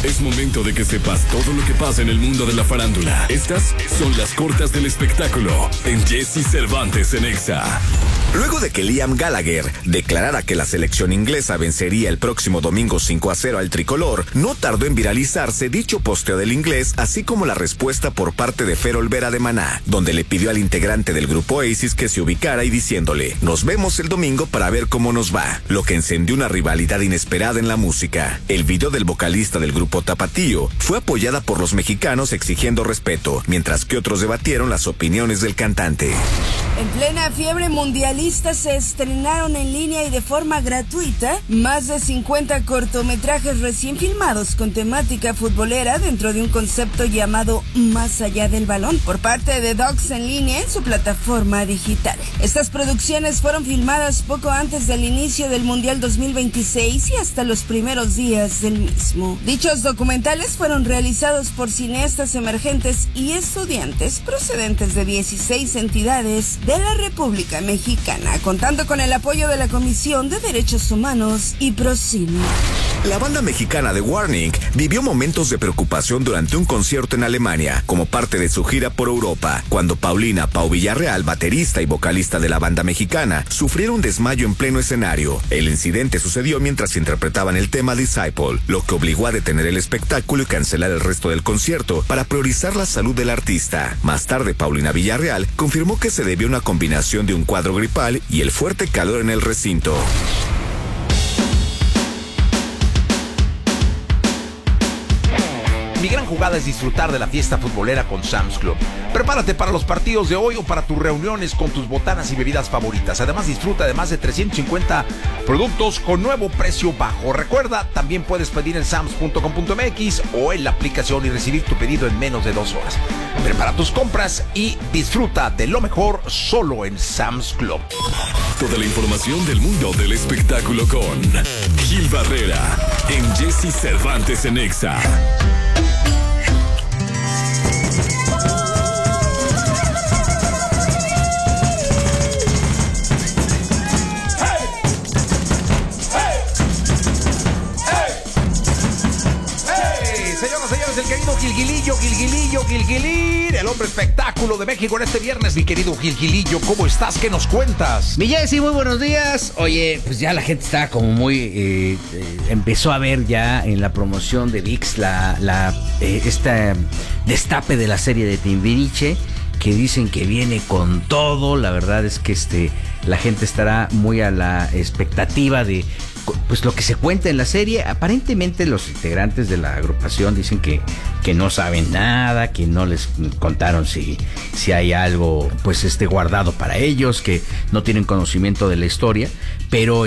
Es momento de que sepas todo lo que pasa en el mundo de la farándula. Estas son las cortas del espectáculo en Jesse Cervantes en Exa. Luego de que Liam Gallagher declarara que la selección inglesa vencería el próximo domingo 5-0 al tricolor, no tardó en viralizarse dicho posteo del inglés, así como la respuesta por parte de Fer Olvera de Maná, donde le pidió al integrante del grupo Oasis que se ubicara y diciéndole: nos vemos el domingo para ver cómo nos va, lo que encendió una rivalidad inesperada en la música. El video del vocalista del grupo Tapatío fue apoyada por los mexicanos exigiendo respeto, mientras que otros debatieron las opiniones del cantante. En plena fiebre mundialista se estrenaron en línea y de forma gratuita más de 50 cortometrajes recién filmados con temática futbolera dentro de un concepto llamado Más allá del balón por parte de Docs en línea en su plataforma digital. Estas producciones fueron filmadas poco antes del inicio del Mundial 2026 y hasta los primeros días del mismo. Dichos documentales fueron realizados por cineastas emergentes y estudiantes procedentes de 16 entidades de la República Mexicana, contando con el apoyo de la Comisión de Derechos Humanos y Procine. La banda mexicana The Warning vivió momentos de preocupación durante un concierto en Alemania, como parte de su gira por Europa, cuando Paulina Pau Villarreal, baterista y vocalista de la banda mexicana, sufrieron un desmayo en pleno escenario. El incidente sucedió mientras interpretaban el tema Disciple, lo que obligó a detener el espectáculo y cancelar el resto del concierto para priorizar la salud del artista. Más tarde, Paulina Villarreal confirmó que se debió a una combinación de un cuadro gripal y el fuerte calor en el recinto. Mi gran jugada es disfrutar de la fiesta futbolera con Sam's Club. Prepárate para los partidos de hoy o para tus reuniones con tus botanas y bebidas favoritas. Además, disfruta de más de 350 productos con nuevo precio bajo. Recuerda, también puedes pedir en sams.com.mx o en la aplicación y recibir tu pedido en menos de 2 horas. Prepara tus compras y disfruta de lo mejor solo en Sam's Club. Toda la información del mundo del espectáculo con Gil Barrera en Jesse Cervantes en Exa. El querido Gilgilillo, el hombre espectáculo de México en este viernes. Mi querido Gilgilillo, ¿cómo estás? ¿Qué nos cuentas? Mi Jessy, muy buenos días. Oye, pues ya la gente está como muy... empezó a ver ya en la promoción de ViX esta destape de la serie de Timbiriche, que dicen que viene con todo. La verdad es que la gente estará muy a la expectativa de pues lo que se cuenta en la serie. Aparentemente los integrantes de la agrupación dicen que no saben nada, que no les contaron si hay algo pues guardado para ellos, que no tienen conocimiento de la historia, pero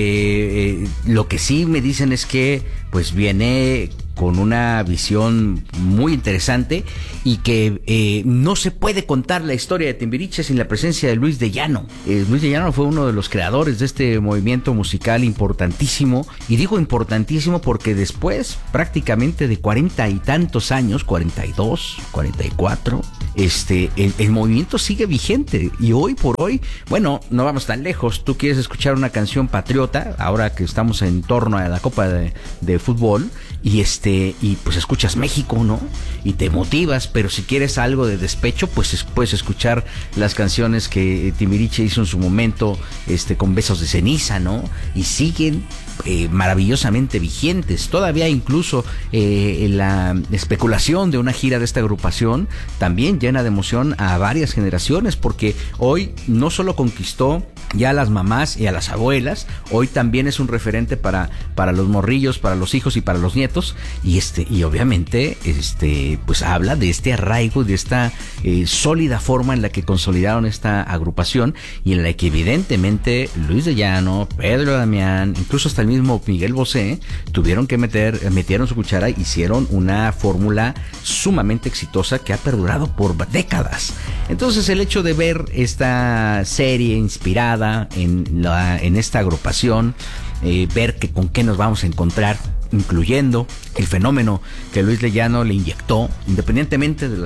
lo que sí me dicen es que pues viene con una visión muy interesante y que no se puede contar la historia de Timbiriche sin la presencia de Luis de Llano. Luis de Llano fue uno de los creadores de este movimiento musical importantísimo, y digo importantísimo porque después prácticamente de 40 y tantos años, 42, 44, el movimiento sigue vigente, y hoy por hoy, bueno, no vamos tan lejos. Tú quieres escuchar una canción patriota ahora que estamos en torno a la Copa de Fútbol, y pues escuchas México, ¿no? Y te motivas, pero si quieres algo de despecho, pues puedes escuchar las canciones que Timbiriche hizo en su momento, con Besos de Ceniza, ¿no? Y siguen maravillosamente vigentes. Todavía incluso la especulación de una gira de esta agrupación también llena de emoción a varias generaciones, porque hoy no solo conquistó ya a las mamás y a las abuelas, hoy también es un referente para los morrillos, para los hijos y para los nietos, y obviamente pues habla de este arraigo, de esta sólida forma en la que consolidaron esta agrupación, y en la que evidentemente Luis de Llano, Pedro Damián, incluso hasta el mismo Miguel Bosé metieron su cuchara, hicieron una fórmula sumamente exitosa que ha perdurado por décadas. Entonces el hecho de ver esta serie inspirada en esta agrupación, ver que con qué nos vamos a encontrar, incluyendo el fenómeno que Luis de Llano le inyectó, independientemente de los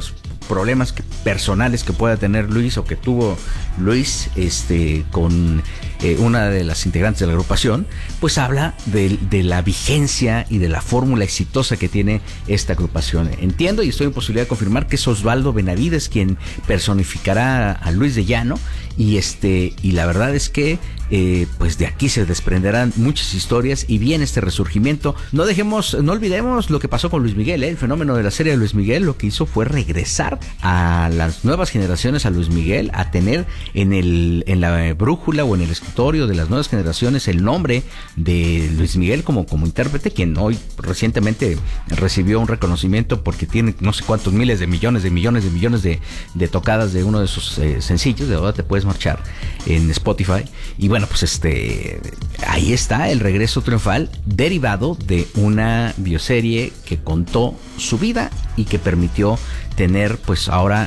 problemas personales que pueda tener Luis o que tuvo Luis con una de las integrantes de la agrupación, pues habla de la vigencia y de la fórmula exitosa que tiene esta agrupación. Entiendo y estoy en posibilidad de confirmar que es Osvaldo Benavides quien personificará a Luis de Llano, y la verdad es que pues de aquí se desprenderán muchas historias y viene este resurgimiento. No olvidemos lo que pasó con Luis Miguel, el fenómeno de la serie de Luis Miguel lo que hizo fue regresar a las nuevas generaciones a Luis Miguel, a tener en la brújula o en el escritorio de las nuevas generaciones el nombre de Luis Miguel como intérprete, quien hoy recientemente recibió un reconocimiento porque tiene no sé cuántos miles de millones de tocadas de uno de sus sencillos, de Ahora te puedes marchar, en Spotify. Y bueno, pues ahí está el regreso triunfal derivado de una bioserie que contó su vida y que permitió tener pues ahora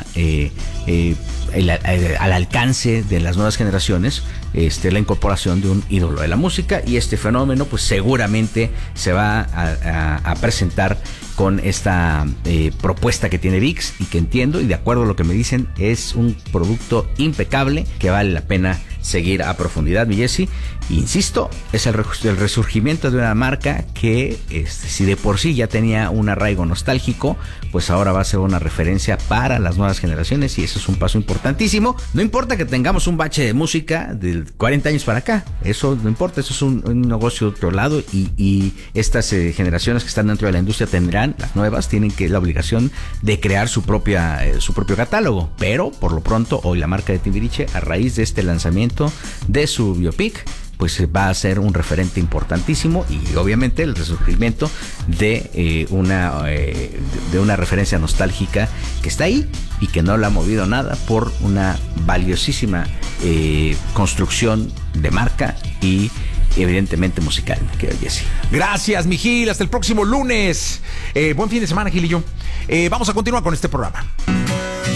al alcance de las nuevas generaciones la incorporación de un ídolo de la música, y este fenómeno pues seguramente se va a presentar con esta propuesta que tiene ViX, y que entiendo y de acuerdo a lo que me dicen es un producto impecable que vale la pena seguir a profundidad, mi Jessy. Insisto, es el resurgimiento de una marca que si de por sí ya tenía un arraigo nostálgico, pues ahora va a ser una referencia para las nuevas generaciones, y eso es un paso importantísimo. No importa que tengamos un bache de música de 40 años para acá, eso no importa, eso es un negocio de otro lado, y estas generaciones que están dentro de la industria las nuevas tienen la obligación de crear su propio catálogo. Pero por lo pronto hoy la marca de Timbiriche, a raíz de este lanzamiento de su biopic, pues va a ser un referente importantísimo, y obviamente el resurgimiento de una referencia nostálgica que está ahí y que no la ha movido nada por una valiosísima construcción de marca y evidentemente musical, que Jessy. Gracias, mi Gil. Hasta el próximo lunes. Buen fin de semana, Gil y yo. Vamos a continuar con este programa.